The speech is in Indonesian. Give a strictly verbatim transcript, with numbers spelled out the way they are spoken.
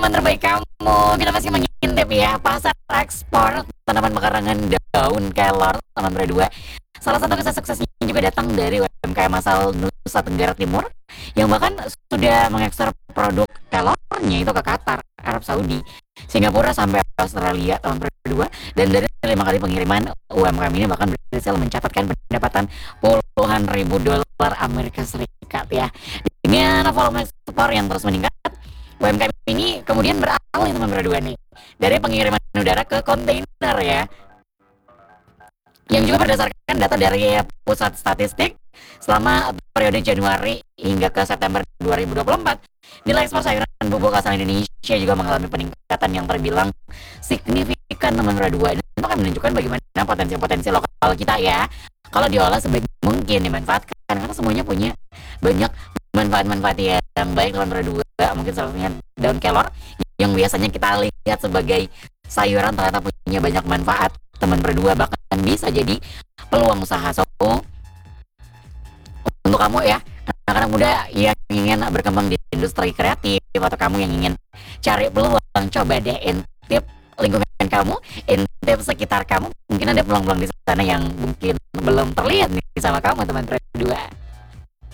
teman terbaik kamu. Kita masih mengintip ya pasar ekspor tanaman pekarangan daun kelor teman berdua. Salah satu kisah suksesnya juga datang dari U M K M asal Nusa Tenggara Timur yang bahkan sudah mengekspor produk kelornya itu ke Qatar, Arab Saudi, Singapura sampai Australia tahun berdua. Dan dari lima kali pengiriman, U M K M ini bahkan berhasil mencatatkan pendapatan puluhan ribu dolar Amerika Serikat ya. Dengan volume ekspor yang terus meningkat, U M K M ini kemudian beralih teman berdua nih dari pengiriman udara ke kontainer ya, yang juga berdasarkan data dari Pusat Statistik selama periode Januari hingga ke September dua ribu dua puluh empat, nilai ekspor sayuran bubuk asal Indonesia juga mengalami peningkatan yang terbilang signifikan teman berdua. Dan itu akan menunjukkan bagaimana potensi-potensi lokal kita ya kalau diolah sebaik mungkin dimanfaatkan, karena semuanya punya banyak manfaat-manfaat yang baik teman berdua. Mungkin salah satunya daun kelor yang biasanya kita lihat sebagai sayuran ternyata punya banyak manfaat teman berdua, bahkan bisa jadi peluang usaha. So untuk kamu ya anak-anak muda yang ingin berkembang di industri kreatif atau kamu yang ingin cari peluang, coba deh intip lingkungan kamu, intip sekitar kamu, mungkin ada peluang-peluang di sana yang mungkin belum terlihat nih sama kamu teman berdua.